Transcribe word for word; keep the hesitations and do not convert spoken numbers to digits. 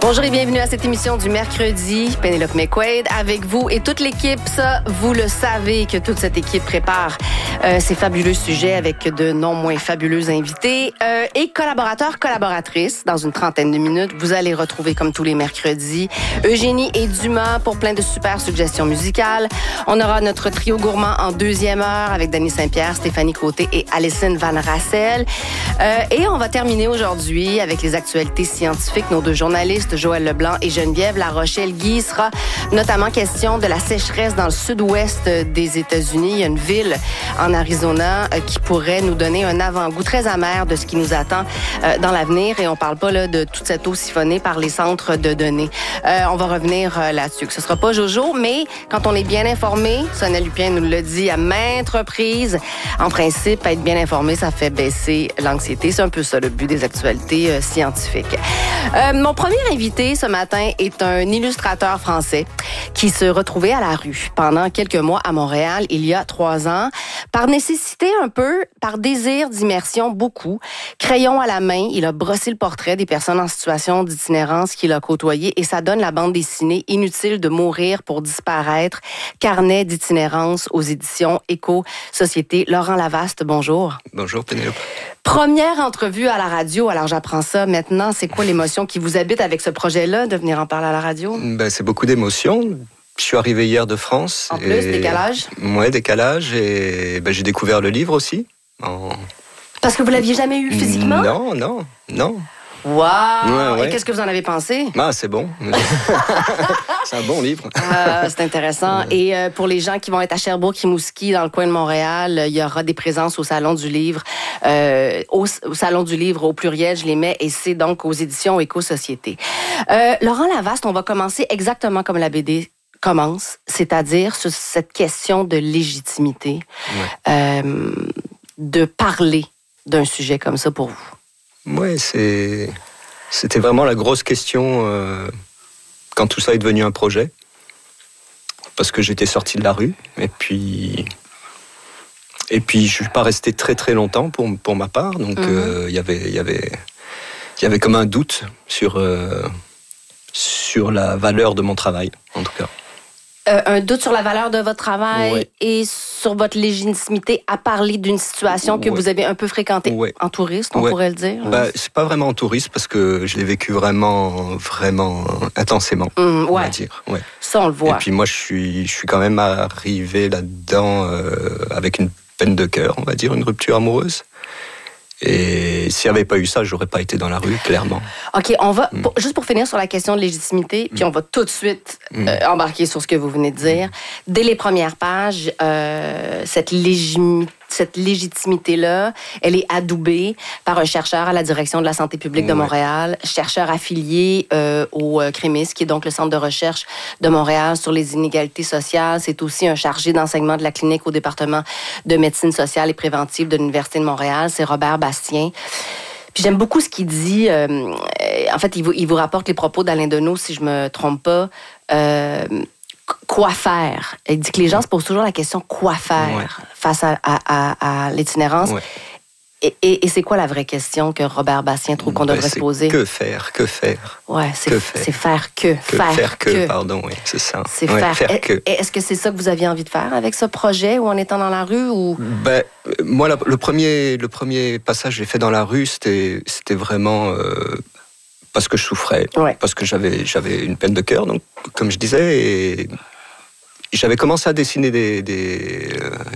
Bonjour et bienvenue à cette émission du mercredi. Pénélope McQuaid avec vous et toute l'équipe. Ça, vous le savez que toute cette équipe prépare euh, ces fabuleux sujets avec de non moins fabuleux invités euh, et collaborateurs, collaboratrices. Dans une trentaine de minutes, vous allez retrouver comme tous les mercredis Eugénie et Dumas pour plein de super suggestions musicales. On aura notre trio gourmand en deuxième heure avec Dany Saint-Pierre, Stéphanie Côté et Alison Van Rassel. Euh, et on va terminer aujourd'hui avec les actualités scientifiques. Nos deux journalistes, Joël Leblanc et Geneviève La Rochelle-Guy, sera notamment question de la sécheresse dans le sud-ouest des États-Unis. Il y a une ville en Arizona qui pourrait nous donner un avant-goût très amer de ce qui nous attend dans l'avenir. Et on parle pas là de toute cette eau siphonnée par les centres de données. Euh, on va revenir là-dessus. Ce sera pas Jojo, mais quand on est bien informé, Sonia Lupien nous l'a dit à maintes reprises, en principe, être bien informé, ça fait baisser l'anxiété. C'est un peu ça le but des actualités euh, scientifiques. Euh, mon premier invité ce matin est un illustrateur français qui se retrouvait à la rue pendant quelques mois à Montréal il y a trois ans. Par nécessité un peu, par désir d'immersion beaucoup, crayon à la main, il a brossé le portrait des personnes en situation d'itinérance qu'il a côtoyées et ça donne la bande dessinée Inutile de mourir pour disparaître, carnet d'itinérance aux éditions Éco-Société. Laurent Lavaste, bonjour. Bonjour Pénélope. Première entrevue à la radio, alors j'apprends ça maintenant. C'est quoi l'émotion qui vous habite avec ce projet-là, de venir en parler à la radio? Ben, c'est beaucoup d'émotions. Je suis arrivé hier de France. En plus, et... décalage? Ouais, décalage. Et ben, j'ai découvert le livre aussi. En... Parce que vous l'aviez jamais eu physiquement? Non, non, non. Wow! Ouais, ouais. Et qu'est-ce que vous en avez pensé? Ah, c'est bon. C'est un bon livre. Ah, c'est intéressant. Ouais. Et euh, pour les gens qui vont être à Sherbrooke-Rimouski, dans le coin de Montréal, il y aura des présences au Salon du Livre. Euh, au, au Salon du Livre, au pluriel, je les mets, et c'est donc aux éditions Éco-Société. Euh, Laurent Lavaste, on va commencer exactement comme la B D commence, c'est-à-dire sur cette question de légitimité, ouais. euh, de parler d'un sujet comme ça pour vous. Oui, c'est... c'était vraiment la grosse question euh, quand tout ça est devenu un projet. Parce que j'étais sorti de la rue, et puis... Et puis, je ne suis pas resté très très longtemps pour, pour ma part, donc il mm-hmm. euh, y avait, y avait, y avait comme un doute sur, euh, sur la valeur de mon travail, en tout cas. Euh, un doute sur la valeur de votre travail ouais. et sur votre légitimité à parler d'une situation que ouais. vous avez un peu fréquentée ouais. en touriste, on ouais. pourrait le dire. Ben, c'est pas vraiment en touriste parce que je l'ai vécu vraiment, vraiment intensément, mmh, on ouais. va dire. Ouais. Ça, on le voit. Et puis moi, je suis, je suis quand même arrivé là-dedans euh, avec une peine de cœur, on va dire, une rupture amoureuse. Et s'il n'y avait pas eu ça, j'aurais pas été dans la rue, clairement. OK, on va, mm. pour, juste pour finir sur la question de légitimité, mm. puis on va tout de suite mm. euh, embarquer sur ce que vous venez de dire. Mm. Dès les premières pages, euh, cette, légimi, cette légitimité-là, elle est adoubée par un chercheur à la direction de la santé publique de Montréal, ouais. chercheur affilié euh, au euh, CREMIS, qui est donc le centre de recherche de Montréal sur les inégalités sociales. C'est aussi un chargé d'enseignement de la clinique au département de médecine sociale et préventive de l'Université de Montréal. C'est Robert Bastien. Puis j'aime beaucoup ce qu'il dit. Euh, en fait, il vous, il vous rapporte les propos d'Alain Deneau, si je me trompe pas. Euh, quoi faire? Il dit que les gens se posent toujours la question quoi faire ouais. face à, à, à, à l'itinérance. Ouais. Et, et, et c'est quoi la vraie question que Robert Bastien trouve qu'on ben, devrait se poser? Que faire? Que faire? Ouais, c'est, que faire. c'est faire que. que faire, faire que, que, pardon, oui, c'est ça. C'est ouais, faire, faire et, que. Et est-ce que c'est ça que vous aviez envie de faire avec ce projet ou en étant dans la rue? Ou... Ben, moi, la, le, premier, le premier passage que j'ai fait dans la rue, c'était, c'était vraiment... Euh, parce que je souffrais, ouais. parce que j'avais, j'avais une peine de cœur, donc, comme je disais, et j'avais commencé à dessiner des, des, euh,